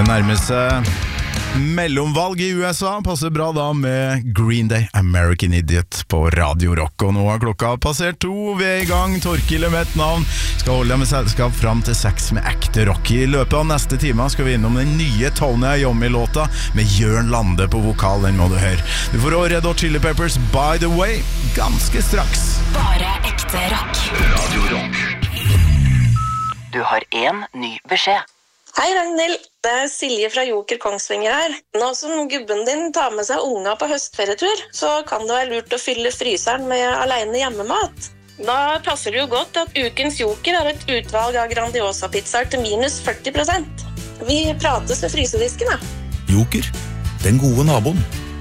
nærmer seg mellomvalg I USA, passer bra da med Green Day, American Idiot på Radio Rock. Og nå har klokka passert 2, vi I gang, Torkil med et navn, skal holde med selskap fram til 6 med ekte rock. I løpet av neste time skal vi innom den nye Tony Iommi-låta med Jørn Lande på vokal, den må du høre. Du får også Red Hot Chili Peppers, By the Way, ganske straks. Bare ekte rock. Radio Rock. Du har en ny beskjed. Hei Ragnhild, det Silje fra Joker Kongsvinger her. Nå som gubben din tar med seg unga på høstferietur, så kan det være lurt å fylle fryseren med alene hjemmemat. Da passer det jo godt at ukens Joker har et utvalg av Grandiosa-pizzaer til minus 40%. Vi prates ved frysedisken, da. Joker, den gode naboen.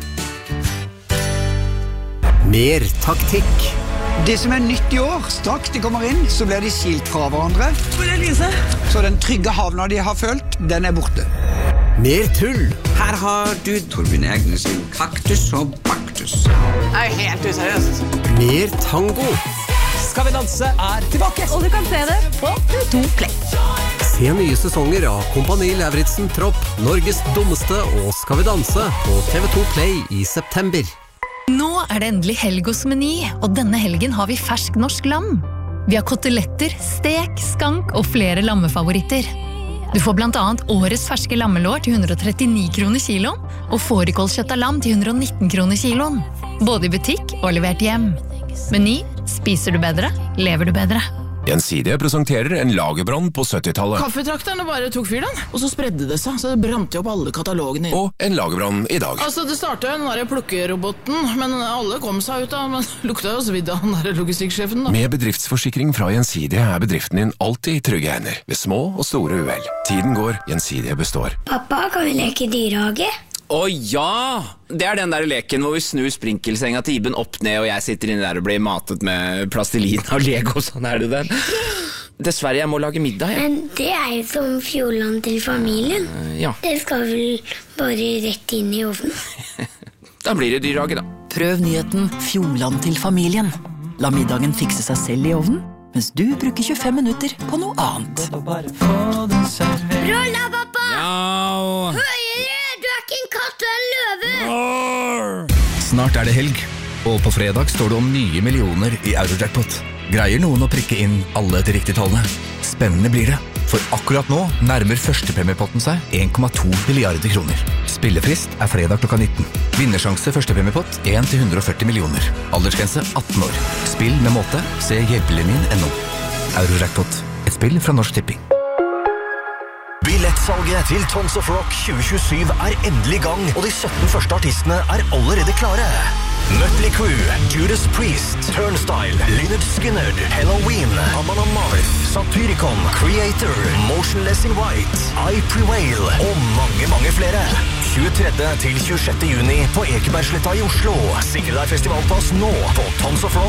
Mer taktikk. Det som nytt I år, straks de kommer inn, så blir de skilt fra hverandre. Hvor Lise? Så den trygge havna de har følt, den borte. Mer tull. Her har du Torbjørn Egnes sin kaktus og baktus. Det helt useriøst. Mer tango. Skal vi danse tilbake. Og du kan se det på TV2 Play. Se nye sesonger av Kompani Lauritzen Tropp, Norges dummeste og Skal vi danse på TV2 Play I september. Nå det endelig helg hos Meny, og denne helgen har vi fersk norsk lam. Vi har koteletter, stek, skank og flere lammefavoritter. Du får blant annet årets ferske lammelår til 139 kroner kiloen, og fårikålkjøtt av lam til 119 kroner kiloen. Både I butikk og levert hjem. Meny, spiser du bedre, lever du bedre. Gjensidige presenterer en lagerbrann på 70-tallet. Kaffetrakterne bare tok fyr den, og så spredde det seg, så det brant opp alle katalogene. Og en lagerbrann I dag. Altså, det startet jo den der plukkeroboten, men alle kom seg ut da, men lukta jo svidd av den der logistikksjefen da. Med bedriftsforsikring fra Gjensidige bedriften din alltid I trygge hender, ved små og store uhell. Tiden går, Gjensidige består. Pappa, kan vi leke dyrehage? Ja! Det den der leken hvor vi snur sprinkelsenga til Iben opp ned, og jeg sitter inne der og blir matet med plastilin og Lego, sånn det den. Dessverre, jeg må lage middag, jeg. Men det jo som Fjordland til familien. Ja. Det skal vel bare rett inn I ovnen. Da blir det dyrehage, da. Prøv nyheten Fjordland til familien. La middagen fikse seg selv I ovnen, mens du bruker 25 minutter på noe annet. Rolla, pappa! Ja! Høyere! Du ikke en katt, du en løve! Snart det helg, og på fredag står det om nye millioner I Eurojackpot. Greier noen å prikke inn alle til riktige tallene? Spennende blir det, for akkurat nå nærmer førstepremiepotten seg 1,2 milliarder kroner. Spillefrist fredag klokka 19. Vinnersjanse førstepremiepott 1 til 140 millioner. Aldersgrense 18 år. Spill med måte, se hjelpelinjen.no. Eurojackpot, et spill fra Norsk Tipping. Billettsalget til Tons of Rock 2027 endelig I gang, og de 17 første artistene allerede klare. Mötley Crüe, Judas Priest, Turnstile, Lynyrd Skynyrd, Halloween, Amon Amarth, Satyricon, Creator, Motionless in White, I Prevail og mange flere. 23. til 26. juni på Ekebergsletta I Oslo. Sikre deg festivalpass nå på tonsofrock.no.